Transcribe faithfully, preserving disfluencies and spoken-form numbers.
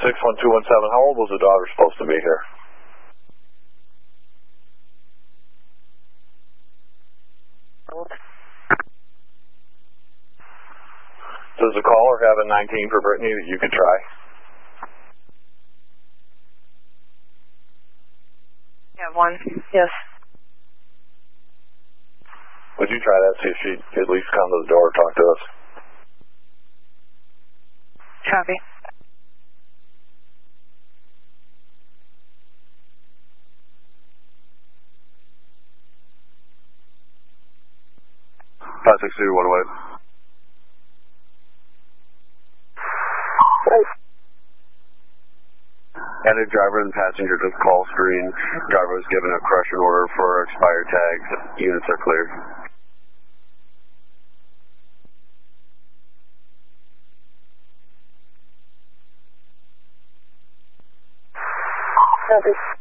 six one two one seven, how old was the daughter supposed to be here? Does the caller have a nineteen for Brittany that you could try? Yeah, one. Yes. Would you try that, see if she'd at least come to the door and talk to us? Copy. five six two, one away. Added driver and passenger to the call screen. Driver was given a correction order for expired tags. Units are clear. Copy.